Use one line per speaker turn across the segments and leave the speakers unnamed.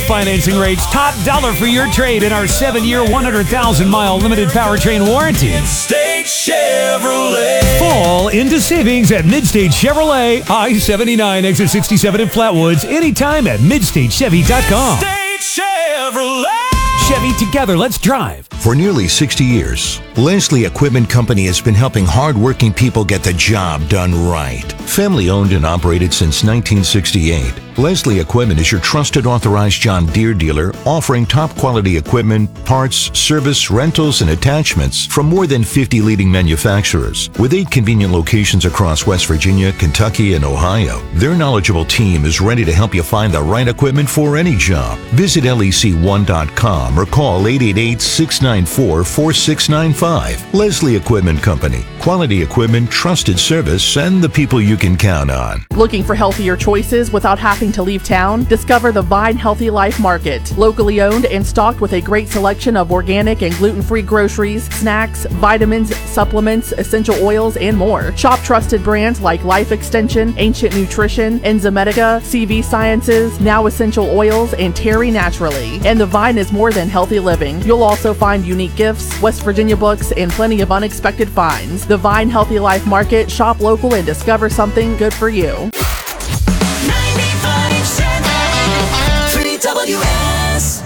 financing rates, top dollar for your trade in our 7-year, 100,000-mile limited powertrain warranty.
Midstate Chevrolet.
Fall into savings at Midstate Chevrolet, I-79, exit 67 in Flatwoods. Anytime at MidstateChevy.com.
Midstate Chevrolet.
Chevy, together, let's drive.
For nearly 60 years, Leslie Equipment Company has been helping hardworking people get the job done right. Family owned and operated since 1968, Leslie Equipment is your trusted authorized John Deere dealer, offering top quality equipment, parts, service, rentals, and attachments from more than 50 leading manufacturers. With 8 convenient locations across West Virginia, Kentucky, and Ohio, their knowledgeable team is ready to help you find the right equipment for any job. Visit lec1.com or call 888-694-4695. Leslie Equipment Company. Quality equipment, trusted service, and the people you can count on.
Looking for healthier choices without having to leave town? Discover the Vine Healthy Life Market. Locally owned and stocked with a great selection of organic and gluten-free groceries, snacks, vitamins, supplements, essential oils, and more. Shop trusted brands like Life Extension, Ancient Nutrition, Enzymedica, CV Sciences, Now Essential Oils, and Terry Naturally. And the Vine is more than healthy living. You'll also find unique gifts, West Virginia books, and plenty of unexpected finds. The Vine Healthy Life Market. Shop local and discover something good for you.
3WS.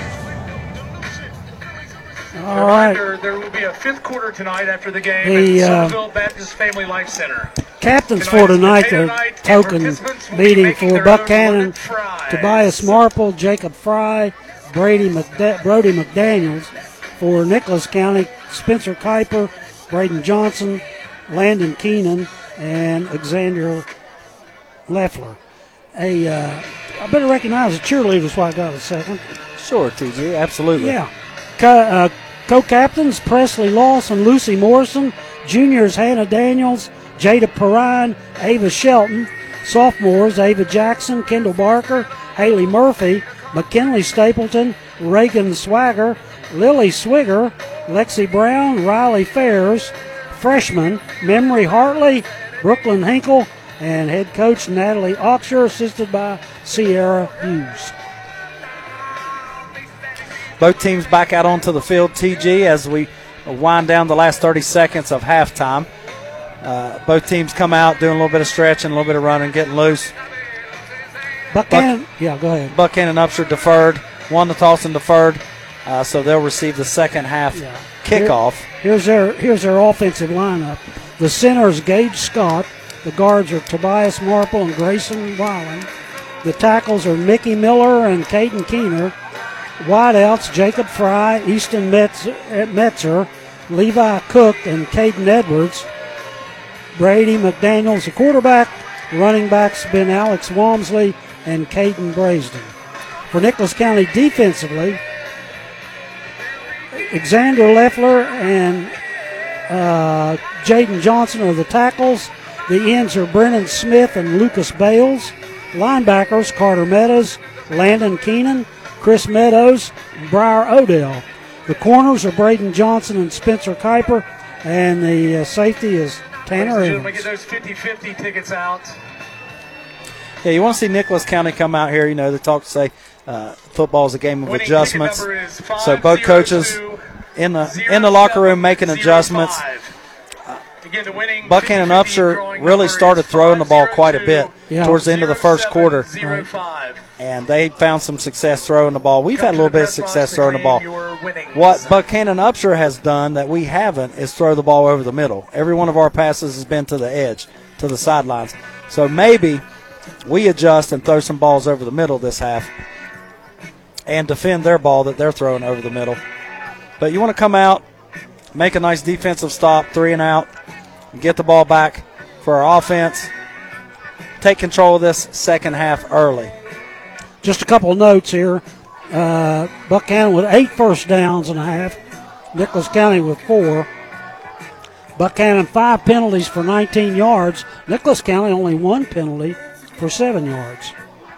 All right.
There will be a fifth quarter tonight after the game at Somerville Baptist Family Life Center.
Captains for tonight, the token meeting for Buckhannon, Tobias Marple, Jacob Fry, Brody McDaniels. For Nicholas County, Spencer Kuiper, Braden Johnson, Landon Keenan, and Alexander Leffler. I better recognize the cheerleaders while I got a second.
Sure, TG, absolutely.
Yeah. Co-captains, Presley Lawson, Lucy Morrison. Juniors, Hannah Daniels, Jada Perrine, Ava Shelton. Sophomores, Ava Jackson, Kendall Barker, Haley Murphy, McKinley Stapleton, Reagan Swagger, Lily Swigger, Lexi Brown, Riley Fairs. Freshmen, Memory Hartley, Brooklyn Hinkle, and head coach Natalie Oxer, assisted by Sierra Hughes.
Both teams back out onto the field, TG, as we wind down the last 30 seconds of halftime. Both teams come out doing a little bit of stretching, a little bit of running, getting loose.
Buckhannon, go ahead.
Buckhannon and Upshur deferred, won the toss and deferred, so they'll receive the second half kickoff.
Here's their offensive lineup. The center is Gage Scott. The guards are Tobias Marple and Grayson Weiland. The tackles are Mickey Miller and Caden Keener. Wideouts, Jacob Fry, Easton Metzer, Levi Cook, and Caden Edwards. Brady McDaniels, the quarterback. Running backs been Alex Walmsley and Caden Braisden. For Nicholas County defensively, Alexander Leffler and Jaden Johnson are the tackles. The ends are Brennan Smith and Lucas Bales. Linebackers, Carter Meadows, Landon Keenan, Chris Meadows, and Briar Odell. The corners are Braden Johnson and Spencer Kuiper, and the safety is Tanner Evans.
We get those 50-50 tickets out.
Yeah, you want to see Nicholas County come out here. You know, they talk to say football is a game of adjustments. So both coaches in the locker room making adjustments. Buckhannon and Upshur really started throwing the ball quite a bit towards the end of the first quarter. And they found some success throwing the ball. We've had a little bit of success throwing the ball. What Buckhannon and Upshur has done that we haven't is throw the ball over the middle. Every one of our passes has been to the edge, to the sidelines. So maybe we adjust and throw some balls over the middle this half and defend their ball that they're throwing over the middle. But you want to come out, make a nice defensive stop, 3 and out, and get the ball back for our offense. Take control of this second half early.
Just a couple of notes here. Buckhannon with 8 first downs and a half. Nicholas County with 4. Buckhannon 5 penalties for 19 yards. Nicholas County only 1 penalty for 7 yards.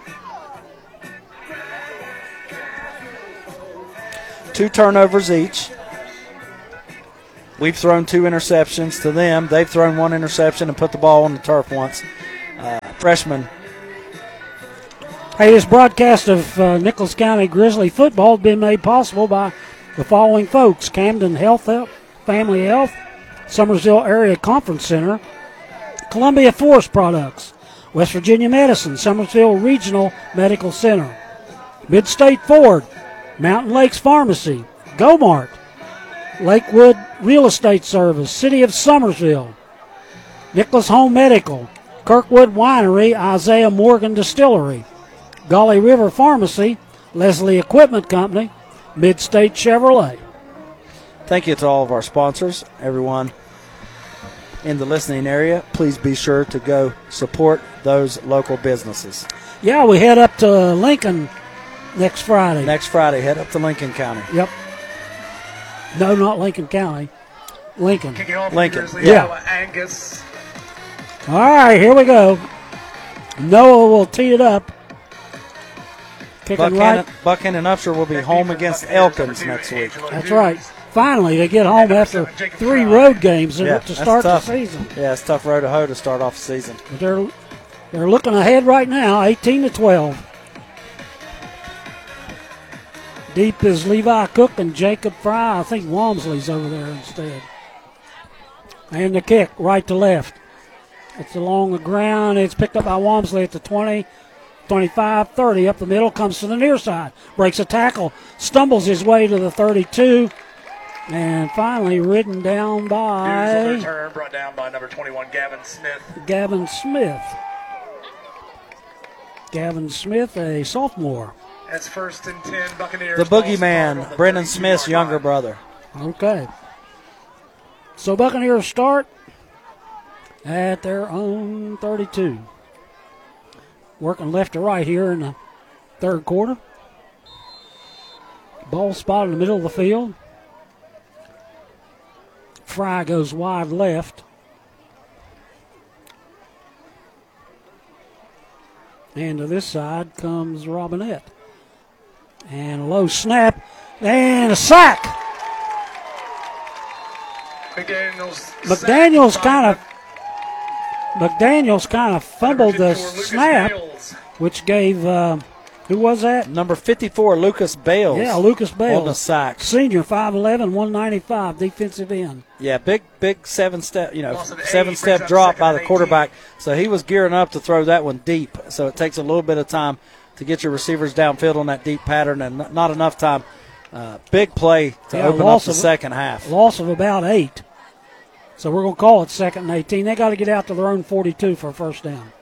2 turnovers each. We've thrown 2 interceptions to them. They've thrown 1 interception and put the ball on the turf once. Freshman
Hey, this broadcast of Nicholas County Grizzly football has been made possible by the following folks: Camden Family Health, Summersville Area Conference Center, Columbia Forest Products, West Virginia Medicine, Summersville Regional Medical Center, Midstate Ford, Mountain Lakes Pharmacy, GoMart, Lakewood Real Estate Service, City of Summersville, Nicholas Home Medical, Kirkwood Winery, Isaiah Morgan Distillery, Golly River Pharmacy, Leslie Equipment Company, Midstate Chevrolet.
Thank you to all of our sponsors, everyone in the listening area. Please be sure to go support those local businesses.
Yeah, we head up to Lincoln next Friday.
Next Friday, head up to Lincoln County.
Yep. No, not Lincoln County. Lincoln.
Lincoln.
Yeah.
Angus.
All right, here we go. Noah will tee it up. Kicking right.
Buckhannon Upshur will be home against Elkins next week.
That's right. Finally, they get home after 3 road games to start the season.
Yeah, it's a tough road to hoe to start off the season.
But they're looking ahead right now, 18-12. Deep is Levi Cook and Jacob Fry. I think Walmsley's over there instead. And the kick, right to left. It's along the ground. It's picked up by Walmsley at the 20, 25, 30. Up the middle, comes to the near side. Breaks a tackle, stumbles his way to the 32. And finally ridden down by...
return brought down by number 21, Gavin Smith.
Gavin Smith, a sophomore.
That's 1st and 10, Buccaneers.
The boogeyman, Brendan Smith's younger brother.
Okay. So Buccaneers start at their own 32. Working left to right here in the third quarter. Ball spot in the middle of the field. Fry goes wide left. And to this side comes Robinette. And a low snap. And a sack. McDaniels kind of fumbled the snap, which gave, who was that?
Number 54, Lucas Bales.
Yeah, Lucas Bales.
On the sack.
Senior, 5'11", 195, defensive end.
Yeah, big 7-step, 7-step drop by the quarterback. So he was gearing up to throw that one deep. So it takes a little bit of time to get your receivers downfield on that deep pattern, and not enough time. Big play to open up the second half.
Loss of about 8. So we're going to call it 2nd and 18. They got to get out to their own 42 for a first down.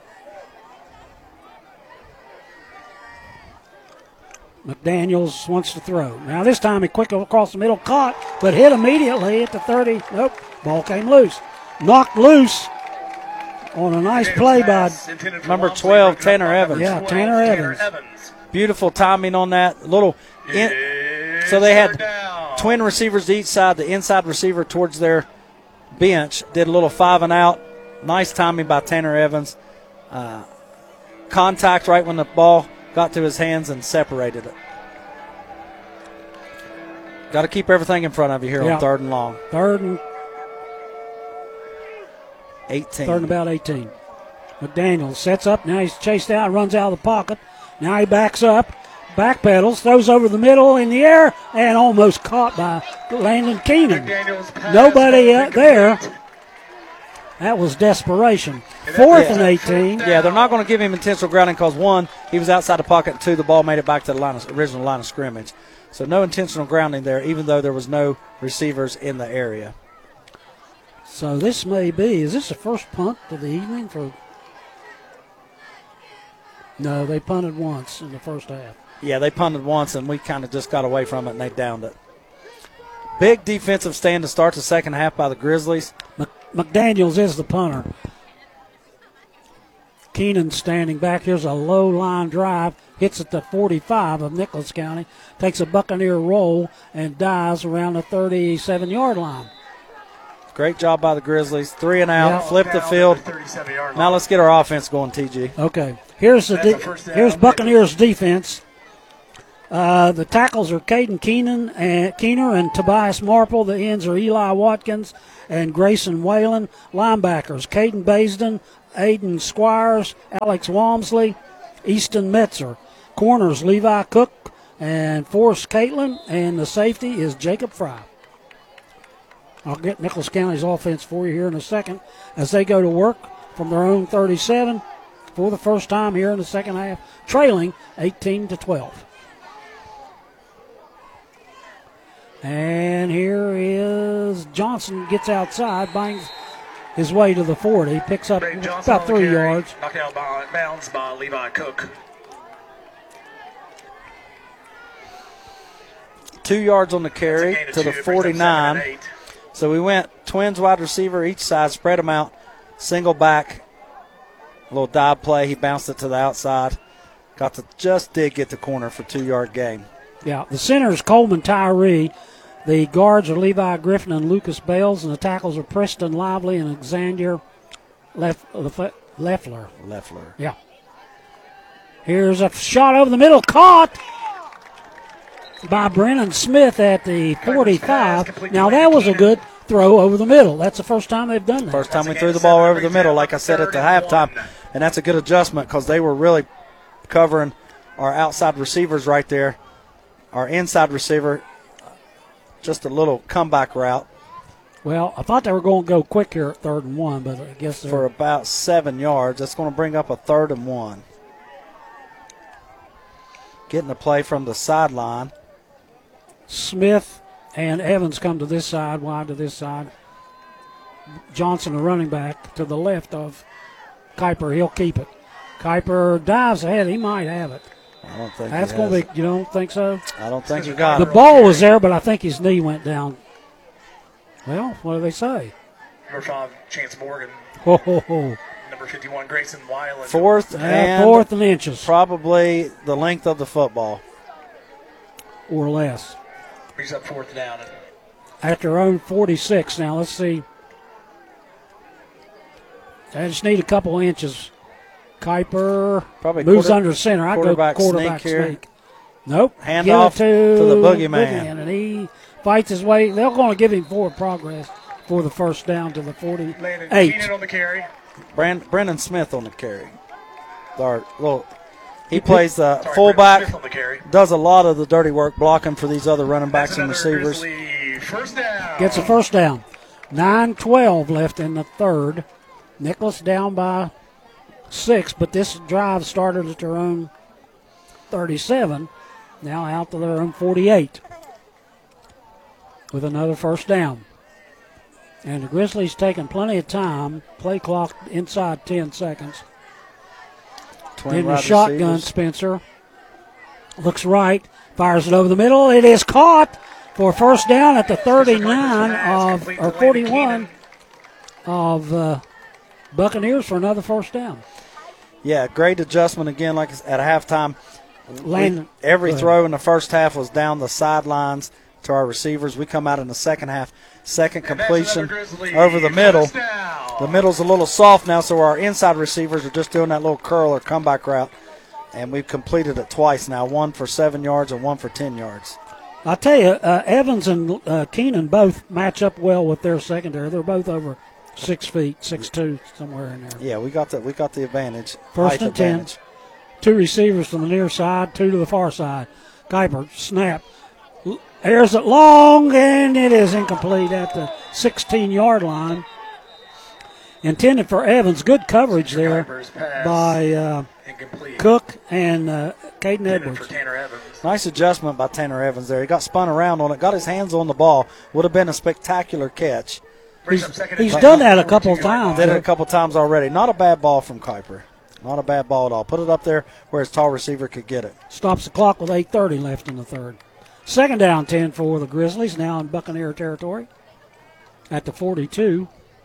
McDaniels wants to throw. Now this time he quickly across the middle, caught, but hit immediately at the 30. Nope, ball came loose. Knocked loose on a nice play by
number 12, Tanner Evans.
Yeah, Tanner Evans.
Beautiful timing on that. So they had twin receivers to each side. The inside receiver towards their bench did a little 5 and out. Nice timing by Tanner Evans. Contact right when the ball got to his hands and separated it. Got to keep everything in front of you here on 3rd and long.
3rd and
18.
3rd and about 18. McDaniels sets up. Now he's chased out, runs out of the pocket. Now he backs up, backpedals, throws over the middle in the air, and almost caught by Landon Keenan. Nobody there. That was desperation. 4th and 18.
Yeah, they're not going to give him intentional grounding because, 1, he was outside the pocket, and 2, the ball made it back to the original line of scrimmage. So no intentional grounding there, even though there was no receivers in the area.
So this may be, is this the first punt of the evening for? No, they punted once in the first half.
Yeah, they punted once, and we kind of just got away from it, and they downed it. Big defensive stand to start the second half by the Grizzlies.
McDaniels is the punter. Keenan standing back. Here's a low line drive. Hits at the 45 of Nicholas County. Takes a Buccaneer roll and dives around the 37-yard line.
Great job by the Grizzlies. 3 and out. Flip the field. Now let's get our offense going, TG.
Okay. Here's Buccaneers defense. The tackles are Caden Keener and Tobias Marple. The ends are Eli Watkins and Grayson Whalen. Linebackers, Caden Baisden, Aiden Squires, Alex Walmsley, Easton Metzer. corners Levi Cook and Forrest Caitlin, and the safety is Jacob Fry. I'll get Nicholas County's offense for you here in a second as they go to work from their own 37 for the first time here in the second half, trailing 18-12. And here is Johnson, gets outside, bangs his way to the 40, picks up about 3 yards.
Knocked out bounds by Levi Cook.
2 yards on the carry to the 49. So we went twins wide receiver each side, spread them out, single back, a little dive play. He bounced it to the outside. Got to did get the corner for 2 yard gain.
Yeah, the center is Coleman Tyree. The guards are Levi Griffin and Lucas Bales, and the tackles are Preston Lively and Xander Leffler. Yeah. Here's a shot over the middle, caught by Brennan Smith at the 45. Now that was a good throw over the middle. That's the first time they've done that.
First time we threw the ball over the middle, like I said at the halftime, and that's a good adjustment because they were really covering our outside receivers right there. Our inside receiver, just a little comeback route.
Well, I thought they were going to go quick here at 3rd and 1, but I guess
for about 7 yards. That's going to bring up a 3rd and 1. Getting the play from the sideline.
Smith and Evans come to this side, wide to this side. Johnson, the running back, to the left of Kuiper. He'll keep it. Kuiper dives ahead. He might have it.
I don't think
that's going to be. You don't think so?
I don't think he got
it. The ball was there, but I think his knee went down. Well, what do they say?
Number 5, Chance Morgan.
Ho, ho, ho.
Number 51, Grayson Weiland.
Fourth
and inches.
Probably the length of the football.
Or less.
Brings up 4th down.
At their own 46. Now, let's see. I just need a couple inches. Kuiper
probably
moves under center. I go quarterback sneak. Nope.
Hand off to the boogeyman.
And he fights his way. They're going to give him forward progress for the first down to the 48.
Landon Keenan on the carry.
Brendan Smith on the carry. He plays fullback, does a lot of the dirty work blocking for these other running backs and receivers.
First down.
Gets a first down. 9:12 left in the third. Nicholas down by 6, but this drive started at their own 37. Now out to their own 48 with another first down. And the Grizzlies taking plenty of time. Play clock inside 10 seconds. In the shotgun, receivers. Spencer looks right, fires it over the middle. It is caught for first down at the 39 or 41 of Buccaneers for another first down.
Yeah, great adjustment again. Like at halftime, every throw in the first half was down the sidelines to our receivers. We come out in the second half, second completion over the middle. The middle's a little soft now, so our inside receivers are just doing that little curl or comeback route, and we've completed it twice now, 1 for 7 yards and 1 for 10 yards.
I'll tell you, Evans and Keenan both match up well with their secondary. They're both over 6 feet, 6'2", somewhere in there.
Yeah, we got the advantage.
First and 10. 2 receivers to the near side, 2 to the far side. Kuiper, snap. Airs it long, and it is incomplete at the 16-yard line. Intended for Evans. Good coverage there by Cook and Caden Edwards.
Nice adjustment by Tanner Evans there. He got spun around on it, got his hands on the ball. Would have been a spectacular catch.
He's done that a couple of times.
Did it a couple of times already. Not a bad ball from Kuiper. Not a bad ball at all. Put it up there where his tall receiver could get it.
Stops the clock with 8:30 left in the third. Second down 10 for the Grizzlies, now in Buccaneer territory at the 42.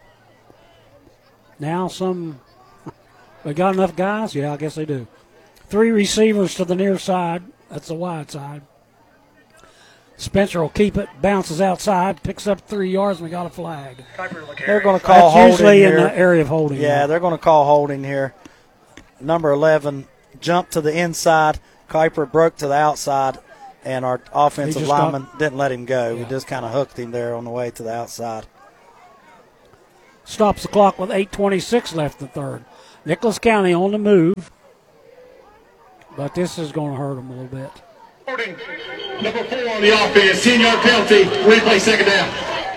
Now they got enough guys? Yeah, I guess they do. 3 receivers to the near side. That's the wide side. Spencer will keep it, bounces outside, picks up 3 yards, and we got a flag.
They're going to call
holding usually
here.
In the area of holding.
Yeah, they're going to call holding here. Number 11 jumped to the inside. Kuiper broke to the outside, and our offensive lineman didn't let him go. Yeah. We just kind of hooked him there on the way to the outside.
Stops the clock with 8:26 left in the third. Nicholas County on the move. but this is going to hurt them a little bit.
Number 4 on the offense, 10-yard penalty, replay second down.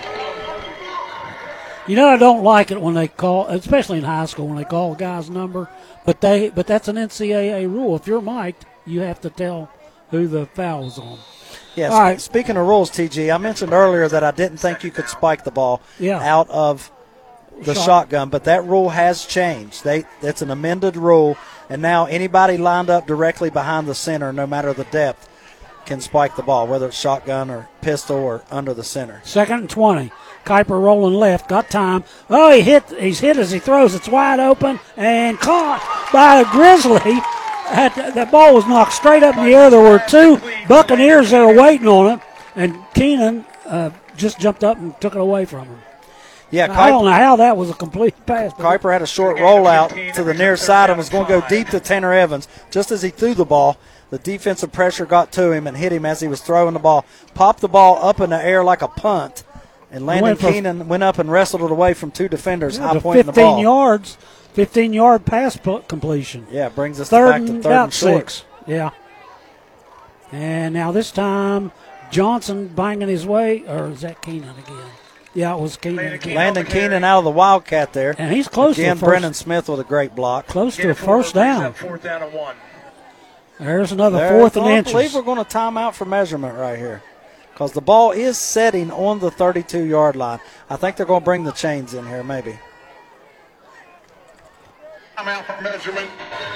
You know, I don't like it when they call, especially in high school, when they call a guy's number, but that's an NCAA rule. If you're mic'd, you have to tell who the foul was on.
Yes.
All right.
Speaking of rules, TG, I mentioned earlier that I didn't think you could spike the ball out of the shotgun, but that rule has changed. That's an amended rule, and now anybody lined up directly behind the center, no matter the depth, can spike the ball, whether it's shotgun or pistol or under the center.
2nd and 20. Kuiper rolling left, got time. Oh, he's hit as he throws. It's wide open and caught by a Grizzly. That ball was knocked straight up in the air. There were 2 Buccaneers there waiting on it, and Keenan just jumped up and took it away from him.
Yeah,
I don't know how that was a complete pass.
Kuiper had a short rollout to the near side and was going to go deep to Tanner Evans. Just as he threw the ball, the defensive pressure got to him and hit him as he was throwing the ball. Popped the ball up in the air like a punt, and Landon Keenan went up and wrestled it away from 2 defenders, high pointing the ball.
15 yards, 15-yard pass completion.
Yeah, brings us back to 3rd and
6. Yeah. And now this time, Johnson banging his way, or is that Keenan again? Yeah, it was Keenan again.
Landon Keenan out of the Wildcat there.
And he's close to first.
Brennan Smith with a great block.
Close to a first down.
4th down and 1.
There's another 4th and inches.
I believe we're going to time out for measurement right here, because the ball is setting on the 32-yard line. I think they're going to bring the chains in here, maybe.
Time out for measurement.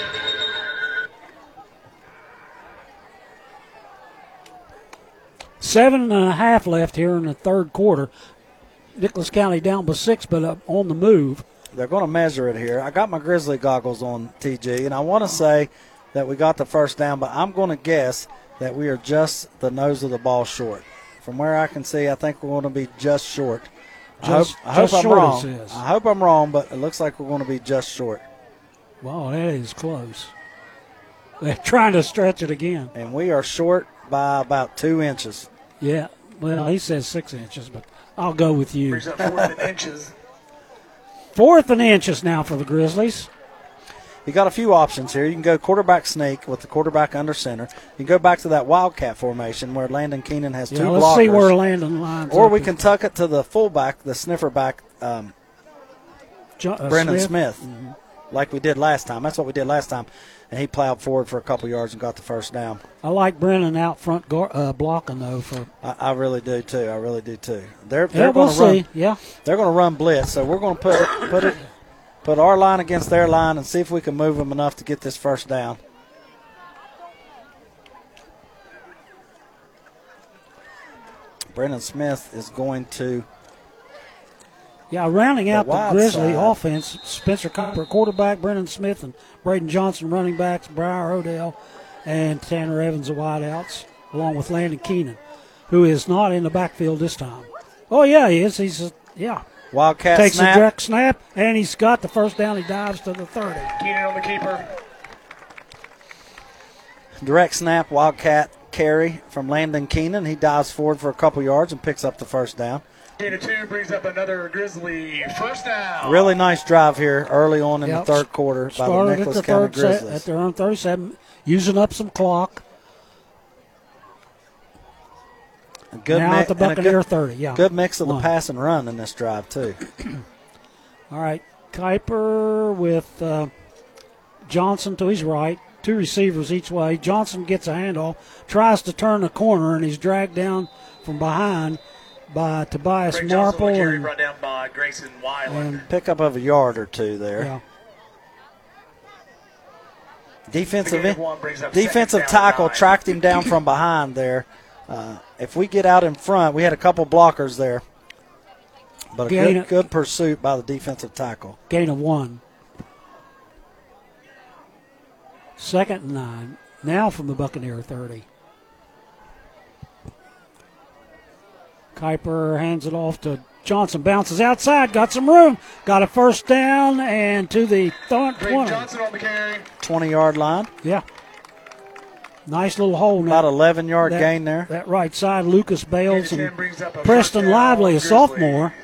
Seven and a half left here in the 3rd quarter. Nicholas County down by 6, but on the move.
They're going to measure it here. I got my Grizzly goggles on, TG, and I want to say that we got the first down, but I'm going to guess that we are just the nose of the ball short. From where I can see, I think we're going to be just short. I hope I'm wrong. I hope I'm wrong, but it looks like we're going to be just short.
Wow, that is close. They're trying to stretch it again.
And we are short by about 2 inches.
Yeah, well, he says 6 inches, but I'll go with you.
4th and inches.
4th and inches now for the Grizzlies.
You got a few options here. You can go quarterback sneak with the quarterback under center. You can go back to that Wildcat formation where Landon Keenan has 2 blockers.
Let's see where Landon lines
Or
up.
we can tuck it to the fullback, the sniffer back, Brennan Smith, like we did last time. That's what we did last time. And he plowed forward for a couple yards and got the first down.
I like Brennan out front blocking, though.
I really do, too. I really do, too. They're
we'll
going to run.
Yeah.
They're going to run blitz, so we're going to put our line against their line and see if we can move them enough to get this first down. Brennan Smith is going to.
Yeah, rounding out the Grizzly
side.
offense, Spencer Kuiper, quarterback, Brennan Smith, and Braden Johnson, running backs, Briar Odell, and Tanner Evans, the wideouts, along with Landon Keenan, who is not in the backfield this time. Oh, yeah, he is.
Wildcat
takes
snap.
a direct snap, and he's got the first down. He dives to the 30.
Keenan on the keeper.
Direct snap, Wildcat carry from Landon Keenan. He dives forward for a couple yards and picks up the first down.
2 brings up another Grizzly first down.
Really nice drive here early on in the 3rd quarter by the Nicholas County Grizzlies.
At their own 37, using up some clock. Now at the Buccaneer 30, yeah.
Good mix of the pass and run in this drive, too.
All right, Kuiper with Johnson to his right. 2 receivers each way. Johnson gets a handoff, tries to turn the corner, and he's dragged down from behind by Tobias Marple.
And run down by Grayson Weiland.
Pickup of a yard or 2 there.
Yeah.
Defensive tackle tracked him down from behind there. If we get out in front, we had a couple blockers there. But a good pursuit by the defensive tackle.
Gain of 1. 2nd and 9. Now from the Buccaneer 30. Kuiper hands it off to Johnson. Bounces outside. Got some room. Got a first down and to the 20.
Johnson on the carry.
20-yard line.
Yeah. Nice little hole now.
About 11-yard gain there.
That right side, Lucas Bales and Preston Lively, a sophomore.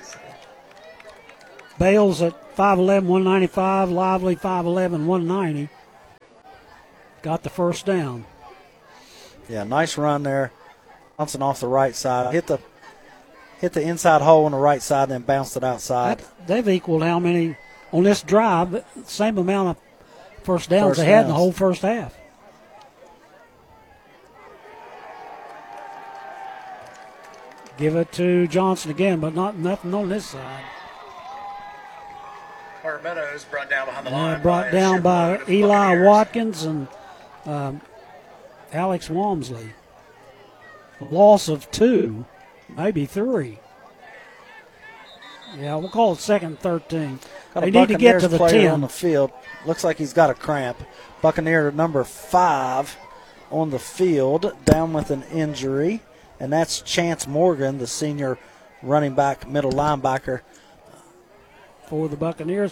Bales at 5'11", 195. Lively 5'11", 190. got the first down.
Yeah, nice run there. Bouncing off the right side. Hit the inside hole on the right side, then bounced it outside.
They've equaled how many on this drive? Same amount of first downs they had in the whole first half. Give it to Johnson again, but nothing on this side.
Carter Meadows brought down behind the line.
Brought down by Eli Watkins and Alex Walmsley. A loss of 2, maybe 3. Yeah, we'll call it 2nd and 13. They need to get to the 10
on the field. Looks like he's got a cramp. Buccaneer number 5 on the field, down with an injury, and that's Chance Morgan, the senior running back, middle linebacker
for the Buccaneers.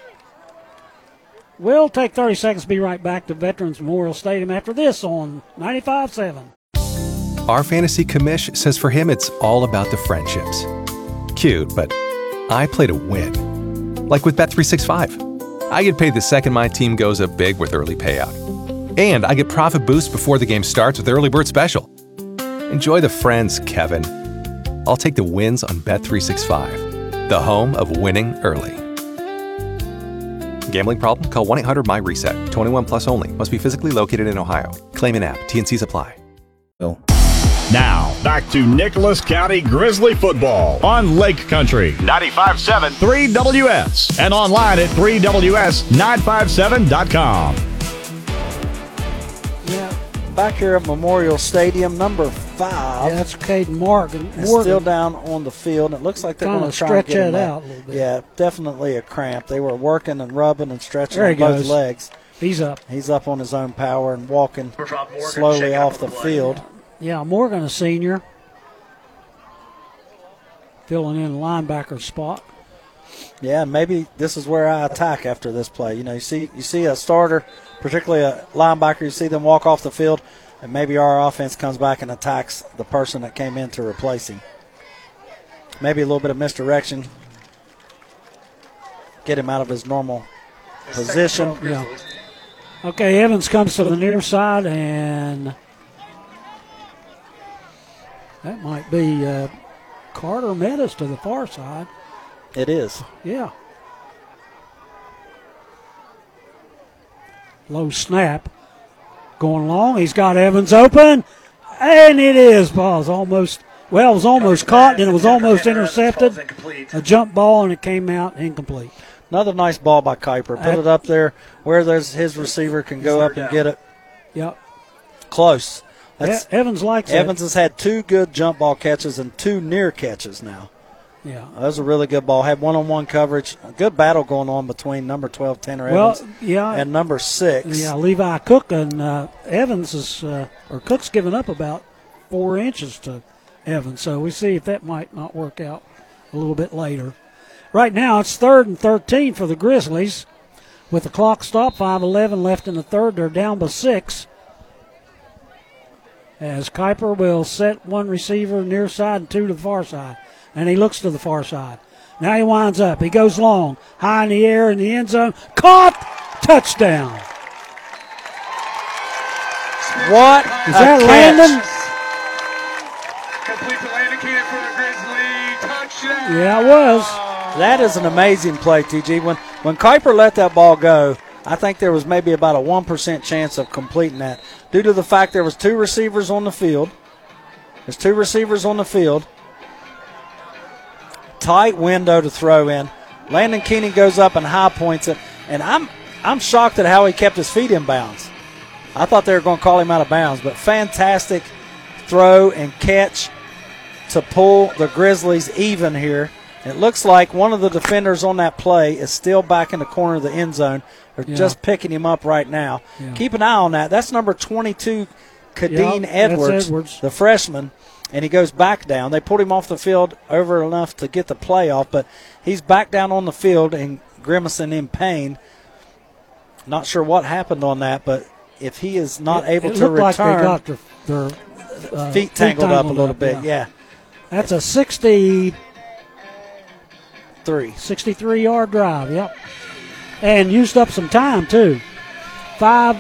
We'll take 30 seconds to be right back to Veterans Memorial Stadium after this on 95.7.
Our fantasy commish says for him it's all about the friendships. Cute, but I play to win. Like with Bet365. I get paid the second my team goes up big with early payout. And I get profit boost before the game starts with Early Bird Special. Enjoy the friends, Kevin. I'll take the wins on Bet365, the home of winning early. Gambling problem? Call 1-800-MY-RESET. 21 plus only. Must be physically located in Ohio. Claim in app. T&Cs apply.
Now, back to Nicholas County Grizzly football on Lake Country 95.7 3WS and online at 3WS957.com.
Yeah.
Back here at Memorial Stadium, number 5.
Yeah, that's Caden Morgan.
Still down on the field. It looks like they're going to try and
stretch
get him
out a little bit.
Yeah, definitely a cramp. They were working and rubbing and stretching on both legs.
He's up.
He's up on his own power and walking slowly off the field.
Yeah, Morgan, a senior, filling in the linebacker spot.
Yeah, maybe this is where I attack after this play. You know, you see a starter, particularly a linebacker, you see them walk off the field, and maybe our offense comes back and attacks the person that came in to replace him. Maybe a little bit of misdirection, get him out of his normal position.
Yeah. Okay, Evans comes to the near side, and that might be Carter Meadows to the far side.
It is.
Yeah. Low snap. Going long. He's got Evans open. And it is. Ball was almost caught, and it was almost intercepted. A jump ball, and it came out incomplete.
Another nice ball by Kuiper. Put it up there where his receiver can go up and get it.
Yep.
Close.
Evans likes it.
Evans has had 2 good jump ball catches and 2 near catches now.
Yeah.
That was a really good ball. Had one-on-one coverage. A good battle going on between number 12, Tanner Evans, and number 6.
Yeah, Levi Cook and Evans Cook's given up about 4 inches to Evans. So we see if that might not work out a little bit later. Right now it's 3rd and 13 for the Grizzlies. With the clock stopped, 5:11 left in the third. They're down by 6. As Kuiper will set one receiver near side and 2 to the far side. And he looks to the far side. Now he winds up. He goes long. High in the air in the end zone. Caught! Touchdown.
What
is that,
catch.
Landon?
Complete to Landon Keenan for the Grizzly. Touchdown.
Yeah, it was.
That is an amazing play, TG. When Kuiper let that ball go, I think there was maybe about a 1% chance of completing that due to the fact there was 2 receivers on the field. There's 2 receivers on the field. Tight window to throw in. Landon Keenan goes up and high points it, and I'm shocked at how he kept his feet in bounds. I thought they were going to call him out of bounds, but fantastic throw and catch to pull the Grizzlies even here. It looks like one of the defenders on that play is still back in the corner of the end zone. They're just picking him up right now. Yeah. Keep an eye on that. That's number 22, Kadeen Edwards, the freshman, and he goes back down. They pulled him off the field over enough to get the play off, but he's back down on the field and grimacing in pain. Not sure what happened on that, but if he is not able to return,
like they got their
feet tangled up a little bit. Yeah.
That's a 63-yard drive, yep. And used up some time, too. 5